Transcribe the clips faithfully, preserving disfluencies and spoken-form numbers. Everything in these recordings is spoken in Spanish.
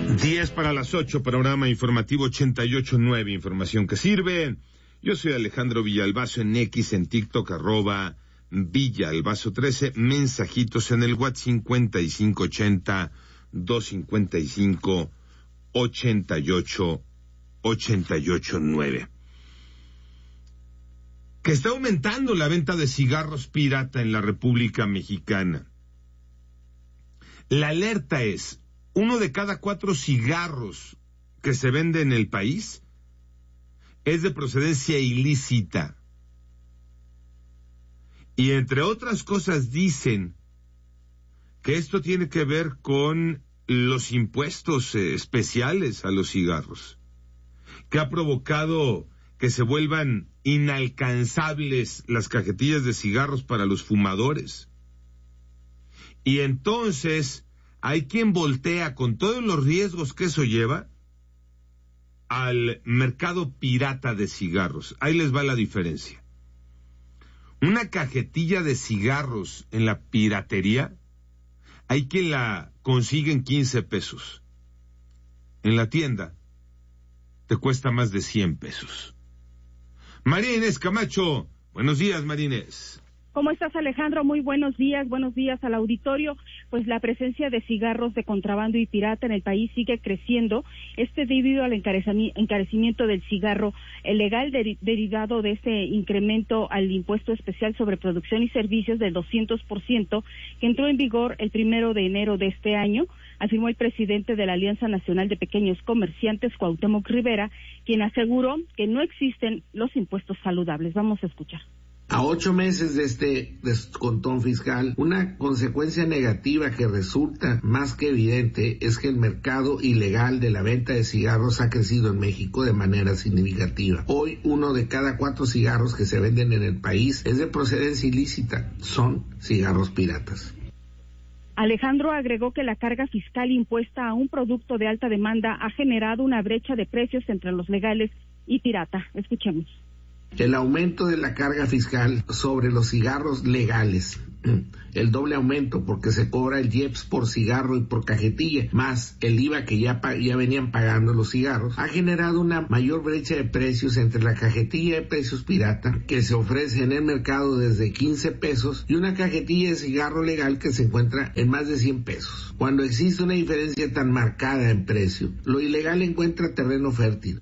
diez para las ocho, programa informativo ochenta y ocho punto nueve, información que sirve. Yo soy Alejandro Villalbazo en X, en TikTok, arroba Villalbazo trece, mensajitos en el WhatsApp cincuenta y cinco ochenta, doscientos cincuenta y cinco, ochenta y ocho, ochenta y ocho nueve. Que está aumentando la venta de cigarros pirata en la República Mexicana. La alerta es: uno de cada cuatro cigarros que se vende en el país es de procedencia ilícita. Y entre otras cosas dicen que esto tiene que ver con los impuestos eh, especiales a los cigarros, que ha provocado que se vuelvan inalcanzables las cajetillas de cigarros para los fumadores. Y entonces hay quien voltea, con todos los riesgos que eso lleva, al mercado pirata de cigarros. Ahí les va la diferencia. Una cajetilla de cigarros en la piratería, hay quien la consigue en quince pesos. En la tienda te cuesta más de cien pesos. María Inés Camacho, buenos días, María Inés. ¿Cómo estás, Alejandro? Muy buenos días, buenos días al auditorio. Pues la presencia de cigarros de contrabando y pirata en el país sigue creciendo, este debido al encarecimiento del cigarro legal de, derivado de este incremento al impuesto especial sobre producción y servicios del doscientos por ciento que entró en vigor el primero de enero de este año, afirmó el presidente de la Alianza Nacional de Pequeños Comerciantes, Cuauhtémoc Rivera, quien aseguró que no existen los impuestos saludables. Vamos a escuchar. A ocho meses de este descontón fiscal, una consecuencia negativa que resulta más que evidente es que el mercado ilegal de la venta de cigarros ha crecido en México de manera significativa. Hoy, uno de cada cuatro cigarros que se venden en el país es de procedencia ilícita, son cigarros piratas. Alejandro agregó que la carga fiscal impuesta a un producto de alta demanda ha generado una brecha de precios entre los legales y pirata. Escuchemos. El aumento de la carga fiscal sobre los cigarros legales, el doble aumento porque se cobra el I E P S por cigarro y por cajetilla, más el I V A que ya, ya venían pagando los cigarros, ha generado una mayor brecha de precios entre la cajetilla de precios pirata que se ofrece en el mercado desde quince pesos y una cajetilla de cigarro legal que se encuentra en más de cien pesos. Cuando existe una diferencia tan marcada en precio, lo ilegal encuentra terreno fértil.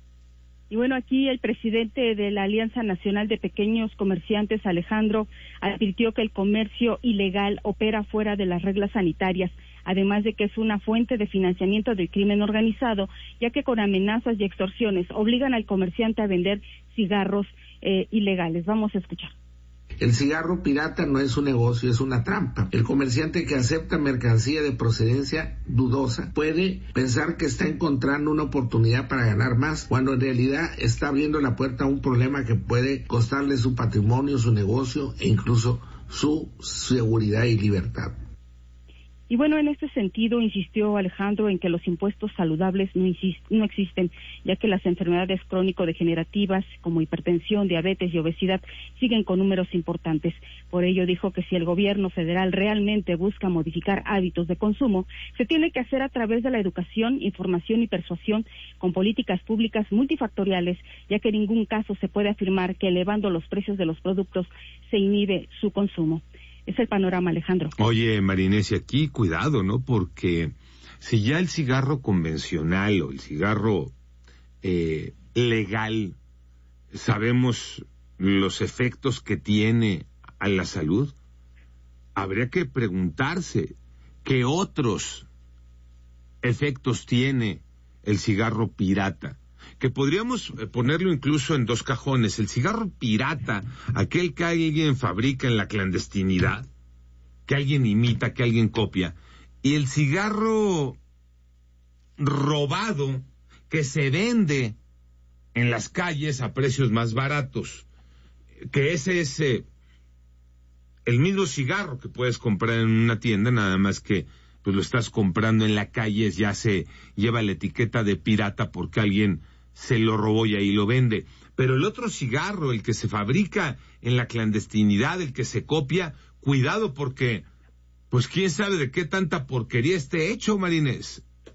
Y bueno, aquí el presidente de la Alianza Nacional de Pequeños Comerciantes, Alejandro, advirtió que el comercio ilegal opera fuera de las reglas sanitarias, además de que es una fuente de financiamiento del crimen organizado, ya que con amenazas y extorsiones obligan al comerciante a vender cigarros eh, ilegales. Vamos a escuchar. El cigarro pirata no es un negocio, es una trampa. El comerciante que acepta mercancía de procedencia dudosa puede pensar que está encontrando una oportunidad para ganar más, cuando en realidad está abriendo la puerta a un problema que puede costarle su patrimonio, su negocio e incluso su seguridad y libertad. Y bueno, en este sentido insistió Alejandro en que los impuestos saludables no, insist- no existen, ya que las enfermedades crónico-degenerativas como hipertensión, diabetes y obesidad siguen con números importantes. Por ello dijo que si el gobierno federal realmente busca modificar hábitos de consumo, se tiene que hacer a través de la educación, información y persuasión con políticas públicas multifactoriales, ya que en ningún caso se puede afirmar que elevando los precios de los productos se inhibe su consumo. Es el panorama, Alejandro. Oye, María Inés, y aquí cuidado, ¿no? Porque si ya el cigarro convencional o el cigarro eh, legal, sabemos los efectos que tiene a la salud, habría que preguntarse qué otros efectos tiene el cigarro pirata, que podríamos ponerlo incluso en dos cajones. El cigarro pirata, aquel que alguien fabrica en la clandestinidad, que alguien imita, que alguien copia, y el cigarro robado, que se vende en las calles a precios más baratos, que ese es eh, el mismo cigarro que puedes comprar en una tienda, nada más que pues lo estás comprando en la calle, ya se lleva la etiqueta de pirata porque alguien se lo robó y ahí lo vende. Pero el otro cigarro, el que se fabrica en la clandestinidad, el que se copia, cuidado porque, pues quién sabe de qué tanta porquería esté hecho, María Inés.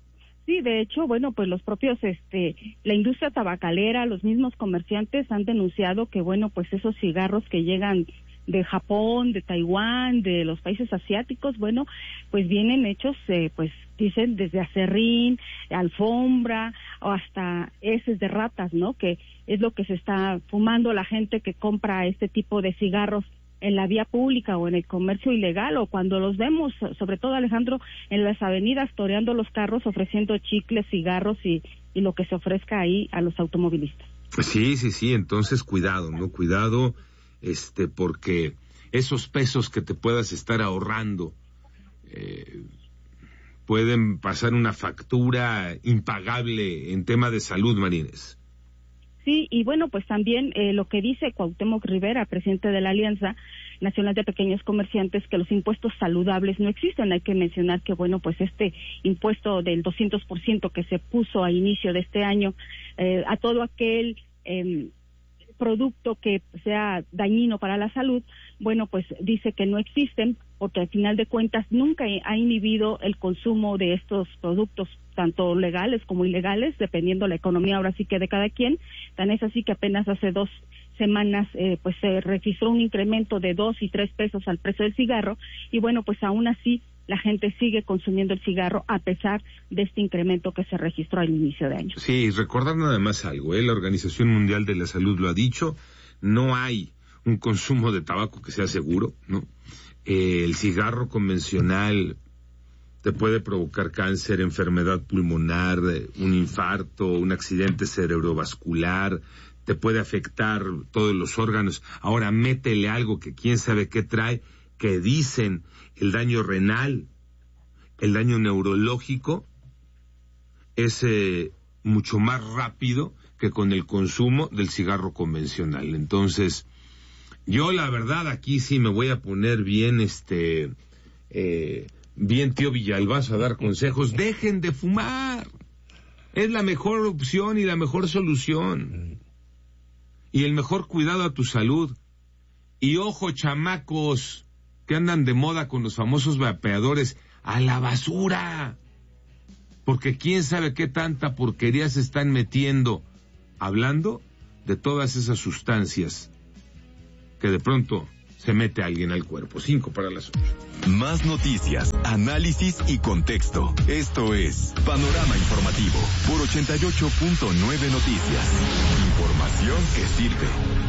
Sí, de hecho, bueno, pues los propios, este, la industria tabacalera, los mismos comerciantes han denunciado que, bueno, pues esos cigarros que llegan de Japón, de Taiwán, de los países asiáticos, bueno, pues vienen hechos, eh, pues dicen desde acerrín, alfombra, o hasta heces de ratas, ¿no? Que es lo que se está fumando la gente que compra este tipo de cigarros en la vía pública o en el comercio ilegal, o cuando los vemos, sobre todo, Alejandro, en las avenidas toreando los carros, ofreciendo chicles, cigarros y, y lo que se ofrezca ahí a los automovilistas. Sí, sí, sí, entonces cuidado, ¿no? Cuidado, este, porque esos pesos que te puedas estar ahorrando eh, pueden pasar una factura impagable en tema de salud, Marines. Sí, y bueno, pues también eh, lo que dice Cuauhtémoc Rivera, presidente de la Alianza Nacional de Pequeños Comerciantes, que los impuestos saludables no existen. Hay que mencionar que, bueno, pues este impuesto del doscientos por ciento que se puso a inicio de este año eh, a todo aquel eh, producto que sea dañino para la salud, bueno, pues dice que no existen, porque al final de cuentas nunca ha inhibido el consumo de estos productos, tanto legales como ilegales, dependiendo la economía ahora sí que de cada quien. Tan es así que apenas hace dos semanas eh, pues se registró un incremento de dos y tres pesos al precio del cigarro, y bueno, pues aún así la gente sigue consumiendo el cigarro a pesar de este incremento que se registró al inicio de año. Sí, recordar nada más algo, ¿eh? La Organización Mundial de la Salud lo ha dicho, no hay un consumo de tabaco que sea seguro, ¿no? Eh, el cigarro convencional te puede provocar cáncer, enfermedad pulmonar, un infarto, un accidente cerebrovascular, te puede afectar todos los órganos. Ahora métele algo que quién sabe qué trae, que dicen el daño renal, el daño neurológico, es eh, mucho más rápido que con el consumo del cigarro convencional. Entonces, yo la verdad aquí sí me voy a poner bien, este, eh, bien tío Villalbazo a dar consejos. Dejen de fumar. Es la mejor opción y la mejor solución. Y el mejor cuidado a tu salud. Y ojo, chamacos que andan de moda con los famosos vapeadores, a la basura. Porque quién sabe qué tanta porquería se están metiendo, hablando de todas esas sustancias que de pronto se mete alguien al cuerpo. Cinco para las ocho. Más noticias, análisis y contexto. Esto es Panorama Informativo por ochenta y ocho punto nueve Noticias. Información que sirve.